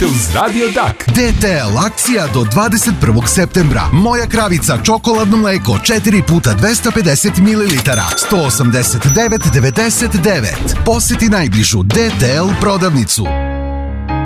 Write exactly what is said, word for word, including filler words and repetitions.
uz Radio Dak. D T L akcija do dvadeset prvog septembra. Moja kravica čokoladno mleko četiri puta dvesta pedeset mililitara, sto osamdeset devet devedeset devet. Poseti najbližu D T L prodavnicu.